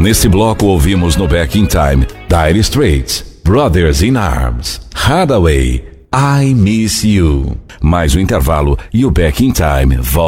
Nesse bloco ouvimos no Back in Time, Dire Straits, Brothers in Arms, Hathaway, I Miss You. Mais um intervalo e o Back in Time volta.